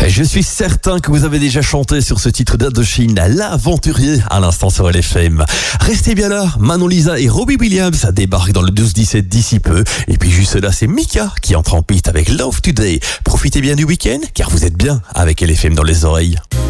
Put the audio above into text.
Je suis certain que vous avez déjà chanté sur ce titre d'Indochine, l'aventurier, à l'instant sur LFM. Restez bien là, Manon Lisa et Robbie Williams débarquent dans le 12-17 d'ici peu. Et puis juste là, c'est Mika qui entre en piste avec Love Today. Profitez bien du week-end, car vous êtes bien avec LFM dans les oreilles.